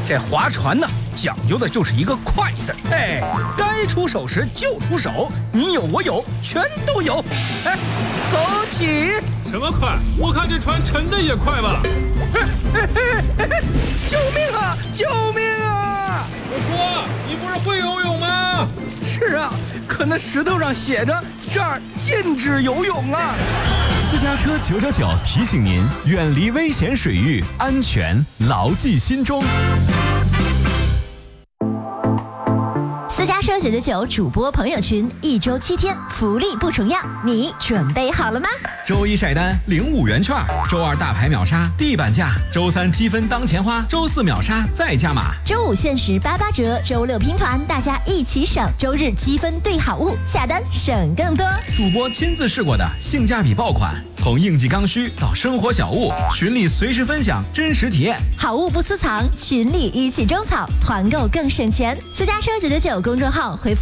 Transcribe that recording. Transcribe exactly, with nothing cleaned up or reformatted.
这划船呢，讲究的就是一个快字。哎，该出手时就出手，你有我有，全都有。哎，走起！ 什么快？我看这船沉的也快吧。 救命啊！救命啊！ 我说，你不是会游泳吗？ 是啊，可那石头上写着这儿禁止游泳啊。 私家车九九九提醒您，远离危险水域，安全牢记心中。 私家车九九九主播朋友群，一周七天，福利不重样，你准备好了吗？ 周一晒单领五元券，周二大牌秒杀地板价，周三积分当钱花，周四秒杀再加码， 周五限时八八折，周六拼团，大家一起省，周日积分兑好物，下单省更多。 主播亲自试过的性价比爆款，从应季刚需到生活小物，群里随时分享真实体验， 好物不私藏，群里一起种草，团购更省钱。私家车九九九公众号回复